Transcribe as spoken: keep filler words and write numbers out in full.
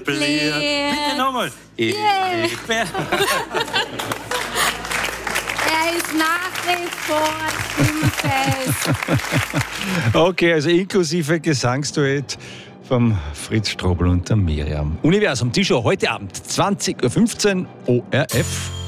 etabliert. Bitte nochmal. Yeah. Erdbeer. Er ist nach wie vor stimmfest. Okay, also inklusive Gesangsduett vom Fritz Strobel und der Miriam. Universum, die Show heute Abend, zwanzig Uhr fünfzehn, O R F.